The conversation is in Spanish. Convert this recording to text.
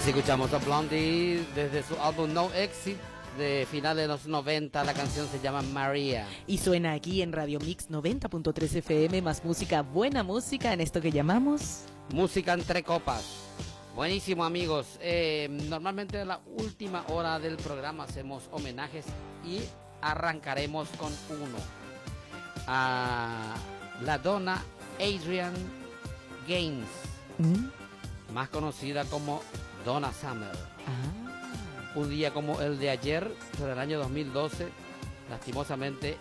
Así escuchamos a Blondie desde su álbum No Exit de finales de los 90. La canción se llama María. Y suena aquí en Radio Mix 90.3 FM, más música, buena música en esto que llamamos... Música entre copas. Buenísimo, amigos. Normalmente en la última hora del programa hacemos homenajes y arrancaremos con uno. A la dona Adrienne Gaines, más conocida como Donna Summer. Un día como el de ayer, pero del año 2012, lastimosamente